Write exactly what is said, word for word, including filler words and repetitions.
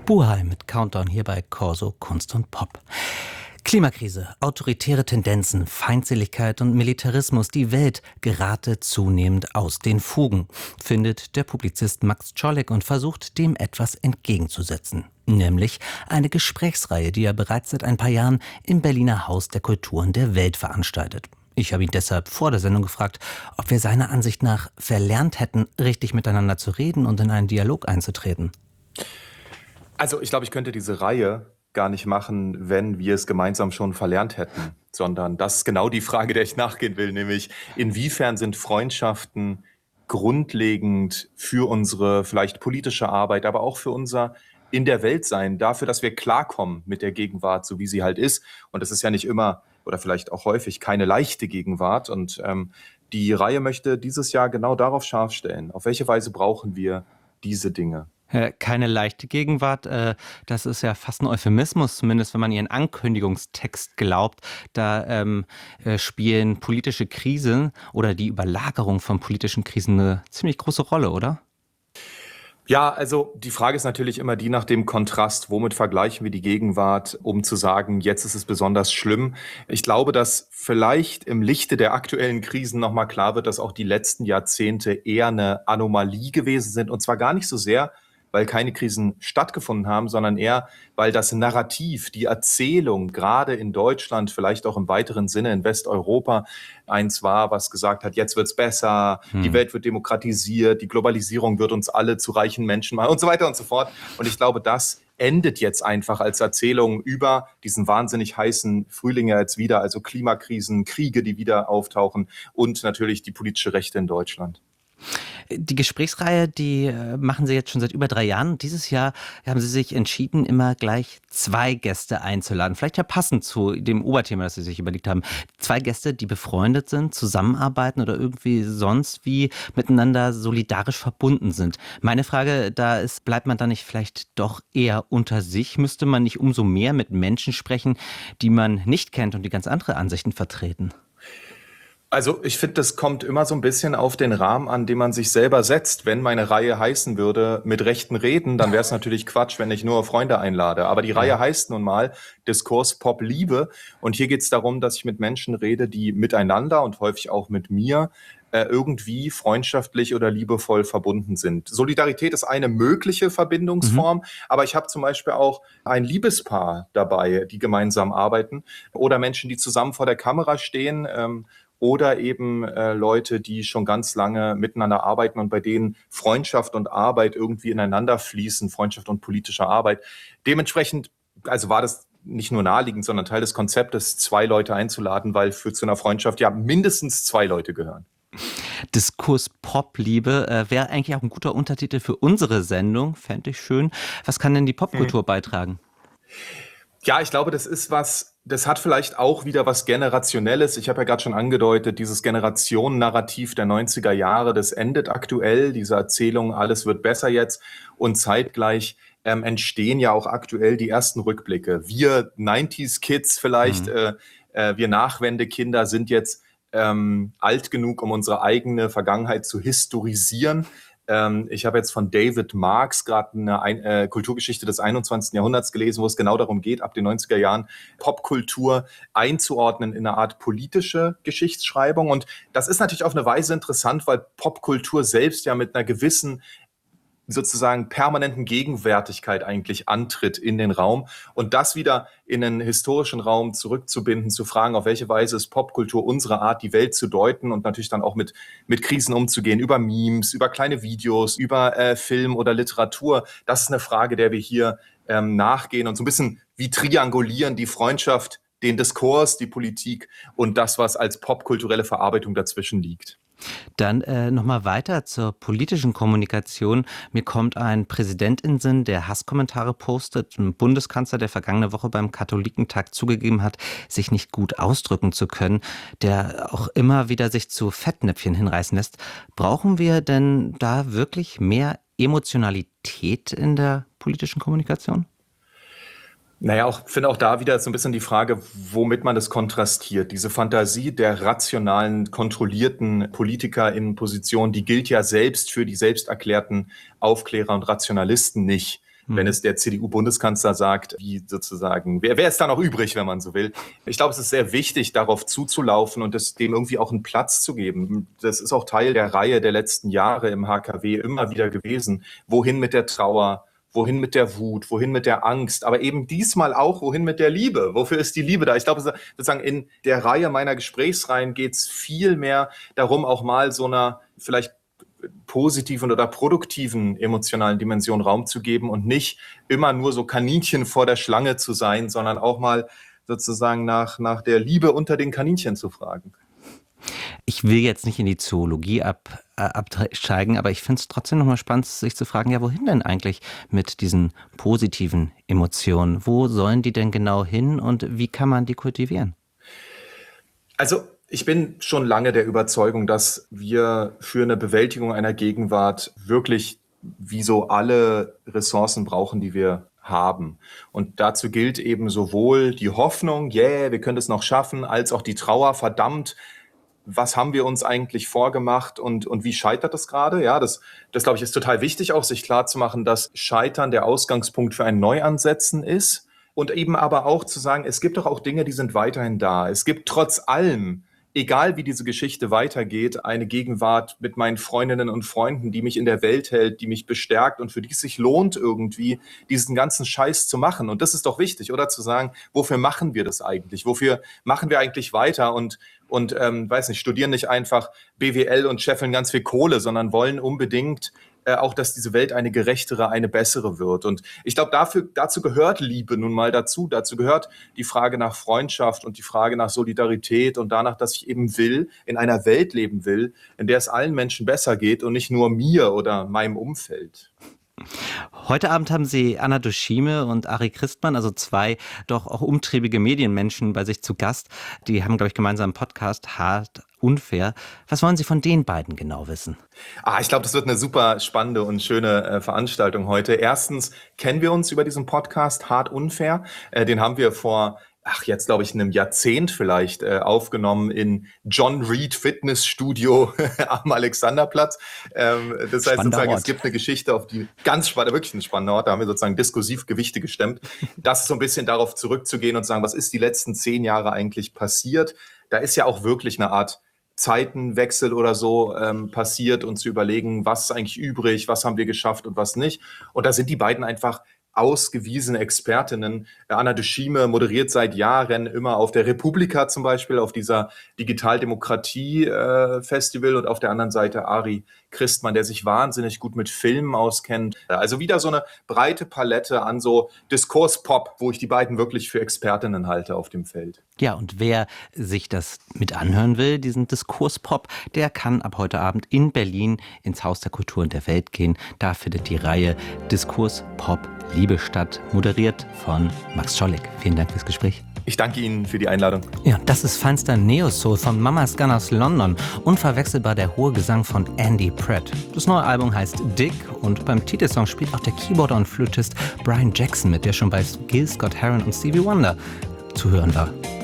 Buhai mit Countdown hier bei Corso Kunst und Pop. Klimakrise, autoritäre Tendenzen, Feindseligkeit und Militarismus, die Welt gerate zunehmend aus den Fugen, findet der Publizist Max Czolek und versucht, dem etwas entgegenzusetzen. Nämlich eine Gesprächsreihe, die er bereits seit ein paar Jahren im Berliner Haus der Kulturen der Welt veranstaltet. Ich habe ihn deshalb vor der Sendung gefragt, ob wir seiner Ansicht nach verlernt hätten, richtig miteinander zu reden und in einen Dialog einzutreten. Also ich glaube, ich könnte diese Reihe gar nicht machen, wenn wir es gemeinsam schon verlernt hätten, sondern das ist genau die Frage, der ich nachgehen will, nämlich inwiefern sind Freundschaften grundlegend für unsere vielleicht politische Arbeit, aber auch für unser in der Welt sein, dafür, dass wir klarkommen mit der Gegenwart, so wie sie halt ist. Und das ist ja nicht immer oder vielleicht auch häufig keine leichte Gegenwart. Und ähm, die Reihe möchte dieses Jahr genau darauf scharf stellen. Auf welche Weise brauchen wir diese Dinge? Keine leichte Gegenwart, das ist ja fast ein Euphemismus, zumindest wenn man ihren Ankündigungstext glaubt. Da ähm, spielen politische Krisen oder die Überlagerung von politischen Krisen eine ziemlich große Rolle, oder? Ja, also die Frage ist natürlich immer die nach dem Kontrast. Womit vergleichen wir die Gegenwart, um zu sagen, jetzt ist es besonders schlimm? Ich glaube, dass vielleicht im Lichte der aktuellen Krisen nochmal klar wird, dass auch die letzten Jahrzehnte eher eine Anomalie gewesen sind. Und zwar gar nicht so sehr, weil keine Krisen stattgefunden haben, sondern eher, weil das Narrativ, die Erzählung gerade in Deutschland, vielleicht auch im weiteren Sinne in Westeuropa, eins war, was gesagt hat, jetzt wird's besser, hm. die Welt wird demokratisiert, die Globalisierung wird uns alle zu reichen Menschen machen und so weiter und so fort. Und ich glaube, das endet jetzt einfach als Erzählung über diesen wahnsinnig heißen Frühling jetzt wieder, also Klimakrisen, Kriege, die wieder auftauchen und natürlich die politische Rechte in Deutschland. Die Gesprächsreihe, die machen Sie jetzt schon seit über drei Jahren. Dieses Jahr haben Sie sich entschieden, immer gleich zwei Gäste einzuladen. Vielleicht ja passend zu dem Oberthema, das Sie sich überlegt haben. Zwei Gäste, die befreundet sind, zusammenarbeiten oder irgendwie sonst wie miteinander solidarisch verbunden sind. Meine Frage da ist, bleibt man da nicht vielleicht doch eher unter sich? Müsste man nicht umso mehr mit Menschen sprechen, die man nicht kennt und die ganz andere Ansichten vertreten? Also ich finde, das kommt immer so ein bisschen auf den Rahmen an, den man sich selber setzt. Wenn meine Reihe heißen würde, mit rechten Reden, dann wäre es natürlich Quatsch, wenn ich nur Freunde einlade. Aber die ja. Reihe heißt nun mal Diskurs Pop Liebe. Und hier geht es darum, dass ich mit Menschen rede, die miteinander und häufig auch mit mir äh, irgendwie freundschaftlich oder liebevoll verbunden sind. Solidarität ist eine mögliche Verbindungsform, mhm. aber ich habe zum Beispiel auch ein Liebespaar dabei, die gemeinsam arbeiten oder Menschen, die zusammen vor der Kamera stehen, ähm, oder eben äh, Leute, die schon ganz lange miteinander arbeiten und bei denen Freundschaft und Arbeit irgendwie ineinander fließen, Freundschaft und politische Arbeit. Dementsprechend, also war das nicht nur naheliegend, sondern Teil des Konzeptes, zwei Leute einzuladen, weil für zu einer Freundschaft ja mindestens zwei Leute gehören. Diskurs Pop-Liebe äh, wäre eigentlich auch ein guter Untertitel für unsere Sendung, fände ich schön. Was kann denn die Popkultur hm. beitragen? Ja, ich glaube, das ist was, das hat vielleicht auch wieder was Generationelles. Ich habe ja gerade schon angedeutet, dieses Generationennarrativ der neunziger Jahre, das endet aktuell, diese Erzählung, alles wird besser jetzt. Und zeitgleich ähm, entstehen ja auch aktuell die ersten Rückblicke. Wir neunziger-Kids vielleicht, mhm. äh, äh, wir Nachwendekinder sind jetzt ähm, alt genug, um unsere eigene Vergangenheit zu historisieren. Ich habe jetzt von David Marx gerade eine Ein- äh, Kulturgeschichte des einundzwanzigsten Jahrhunderts gelesen, wo es genau darum geht, ab den neunziger Jahren Popkultur einzuordnen in eine Art politische Geschichtsschreibung. Und das ist natürlich auf eine Weise interessant, weil Popkultur selbst ja mit einer gewissen sozusagen permanenten Gegenwärtigkeit eigentlich antritt in den Raum und das wieder in einen historischen Raum zurückzubinden, zu fragen, auf welche Weise ist Popkultur unsere Art, die Welt zu deuten und natürlich dann auch mit, mit Krisen umzugehen, über Memes, über kleine Videos, über äh, Film oder Literatur. Das ist eine Frage, der wir hier ähm, nachgehen und so ein bisschen wie triangulieren, die Freundschaft, den Diskurs, die Politik und das, was als popkulturelle Verarbeitung dazwischen liegt. Dann äh, nochmal weiter zur politischen Kommunikation. Mir kommt ein Präsident in den Sinn, der Hasskommentare postet. Ein Bundeskanzler, der vergangene Woche beim Katholikentag zugegeben hat, sich nicht gut ausdrücken zu können, der auch immer wieder sich zu Fettnäpfchen hinreißen lässt. Brauchen wir denn da wirklich mehr Emotionalität in der politischen Kommunikation? Naja, ich finde auch da wieder so ein bisschen die Frage, womit man das kontrastiert. Diese Fantasie der rationalen, kontrollierten PolitikerInnen-Position, die gilt ja selbst für die selbst erklärten Aufklärer und Rationalisten nicht. mhm. wenn es der C D U-Bundeskanzler sagt, wie sozusagen, wer, wer ist da noch übrig, wenn man so will. Ich glaube, es ist sehr wichtig, darauf zuzulaufen und es, dem irgendwie auch einen Platz zu geben. Das ist auch Teil der Reihe der letzten Jahre im H K W immer wieder gewesen. Wohin mit der Trauer? Wohin mit der Wut, wohin mit der Angst, aber eben diesmal auch, wohin mit der Liebe? Wofür ist die Liebe da? Ich glaube, sozusagen in der Reihe meiner Gesprächsreihen geht es viel mehr darum, auch mal so einer vielleicht positiven oder produktiven emotionalen Dimension Raum zu geben und nicht immer nur so Kaninchen vor der Schlange zu sein, sondern auch mal sozusagen nach, nach der Liebe unter den Kaninchen zu fragen. Ich will jetzt nicht in die Zoologie ab, äh, absteigen, aber ich finde es trotzdem nochmal spannend, sich zu fragen, ja, wohin denn eigentlich mit diesen positiven Emotionen? Wo sollen die denn genau hin und wie kann man die kultivieren? Also ich bin schon lange der Überzeugung, dass wir für eine Bewältigung einer Gegenwart wirklich wie so alle Ressourcen brauchen, die wir haben. Und dazu gilt eben sowohl die Hoffnung, yeah, wir können es noch schaffen, als auch die Trauer, verdammt, was haben wir uns eigentlich vorgemacht und, und wie scheitert das gerade? Ja, das, das glaube ich, ist total wichtig, auch sich klarzumachen, dass Scheitern der Ausgangspunkt für ein Neuansetzen ist und eben aber auch zu sagen, es gibt doch auch Dinge, die sind weiterhin da. Es gibt trotz allem, egal wie diese Geschichte weitergeht, eine Gegenwart mit meinen Freundinnen und Freunden, die mich in der Welt hält, die mich bestärkt und für die es sich lohnt irgendwie, diesen ganzen Scheiß zu machen. Und das ist doch wichtig, oder? Zu sagen, wofür machen wir das eigentlich? Wofür machen wir eigentlich weiter? Und Und, ähm, weiß nicht, studieren nicht einfach B W L und scheffeln ganz viel Kohle, sondern wollen unbedingt äh, auch, dass diese Welt eine gerechtere, eine bessere wird. Und ich glaube, dafür, dazu gehört Liebe nun mal dazu. Dazu gehört die Frage nach Freundschaft und die Frage nach Solidarität und danach, dass ich eben will, in einer Welt leben will, in der es allen Menschen besser geht und nicht nur mir oder meinem Umfeld. Heute Abend haben Sie Anna Dushime und Ari Christmann, also zwei doch auch umtriebige Medienmenschen, bei sich zu Gast. Die haben, glaube ich, gemeinsam einen Podcast, Hart unfair. Was wollen Sie von den beiden genau wissen? Ah, ich glaube, das wird eine super spannende und schöne äh, Veranstaltung heute. Erstens kennen wir uns über diesen Podcast Hart unfair. Äh, den haben wir vor ach, jetzt glaube ich, in einem Jahrzehnt vielleicht äh, aufgenommen in John Reed Fitnessstudio am Alexanderplatz. Ähm, das heißt sozusagen, Ort. Es gibt eine Geschichte, auf die ganz spannend, wirklich ein spannender Ort, da haben wir sozusagen diskursiv Gewichte gestemmt. Das ist so ein bisschen darauf zurückzugehen und zu sagen, was ist die letzten zehn Jahre eigentlich passiert? Da ist ja auch wirklich eine Art Zeitenwechsel oder so ähm, passiert und zu überlegen, was ist eigentlich übrig, was haben wir geschafft und was nicht. Und da sind die beiden einfach ausgewiesene Expertinnen. Anna Dushime moderiert seit Jahren immer auf der Republika zum Beispiel, auf dieser Digitaldemokratie-Festival äh, und auf der anderen Seite Ari Christmann, der sich wahnsinnig gut mit Filmen auskennt. Also wieder so eine breite Palette an so Diskurspop, wo ich die beiden wirklich für Expertinnen halte auf dem Feld. Ja, und wer sich das mit anhören will, diesen Diskurspop, der kann ab heute Abend in Berlin ins Haus der Kultur und der Welt gehen. Da findet die Reihe Diskurspop Liebe statt, moderiert von Max Scholleck. Vielen Dank fürs Gespräch. Ich danke Ihnen für die Einladung. Ja, das ist feinster Neo-Soul von Mama's Gun aus London. Unverwechselbar der hohe Gesang von Andy Pratt. Das neue Album heißt Dick und beim Titelsong spielt auch der Keyboarder und Flötist Brian Jackson mit, der schon bei Gil Scott-Heron und Stevie Wonder zu hören war.